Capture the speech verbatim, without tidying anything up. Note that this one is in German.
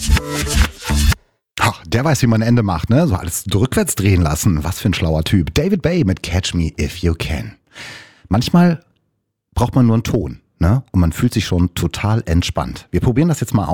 Ach, der weiß, wie man ein Ende macht, ne? So alles rückwärts drehen lassen. Was für ein schlauer Typ. David Bay mit Catch Me If You Can. Manchmal braucht man nur einen Ton, ne? Und man fühlt sich schon total entspannt. Wir probieren das jetzt mal aus.